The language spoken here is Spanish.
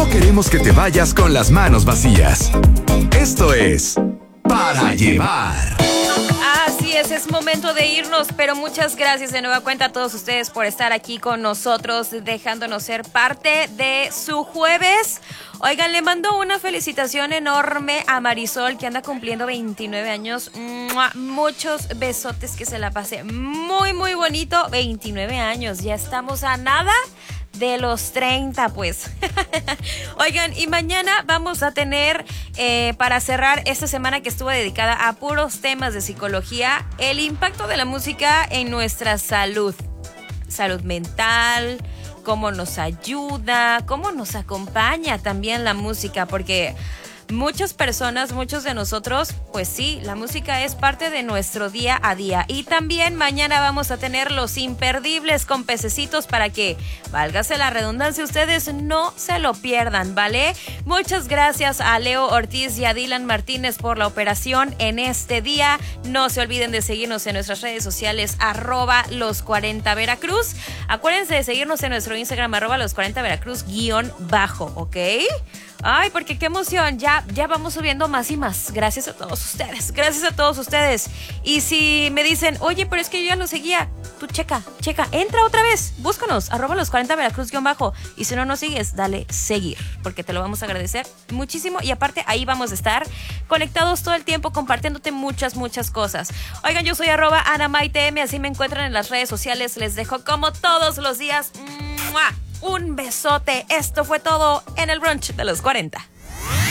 No queremos que te vayas con las manos vacías. Esto es Para Llevar. Así es momento de irnos, pero muchas gracias de nueva cuenta a todos ustedes por estar aquí con nosotros, dejándonos ser parte de su jueves. Oigan, le mando una felicitación enorme a Marisol, que anda cumpliendo 29 años. Muchos besotes, que se la pase muy, muy bonito. 29 años, ya estamos a nada de los 30, pues. Oigan, y mañana vamos a tener, para cerrar esta semana que estuvo dedicada a puros temas de psicología, el impacto de la música en nuestra salud mental, cómo nos ayuda, cómo nos acompaña también la música, porque muchas personas, muchos de nosotros, pues sí, la música es parte de nuestro día a día. Y también mañana vamos a tener los imperdibles con pececitos para que, válgase la redundancia, ustedes no se lo pierdan, ¿vale? Muchas gracias a Leo Ortiz y a Dylan Martínez por la operación en este día. No se olviden de seguirnos en nuestras redes sociales, @los40veracruz. Acuérdense de seguirnos en nuestro Instagram, @los40veracruz_, ¿ok? Ay, porque qué emoción, ya vamos subiendo más y más. Gracias a todos ustedes. Y si me dicen, oye, pero es que yo ya lo seguía, tú checa, entra otra vez, búscanos, @los40veracruz_, y si no nos sigues, dale seguir, porque te lo vamos a agradecer muchísimo, y aparte ahí vamos a estar conectados todo el tiempo, compartiéndote muchas cosas. Oigan, yo soy @AnaMaiteM, así me encuentran en las redes sociales, les dejo como todos los días, un besote. Esto fue todo en el brunch de los 40.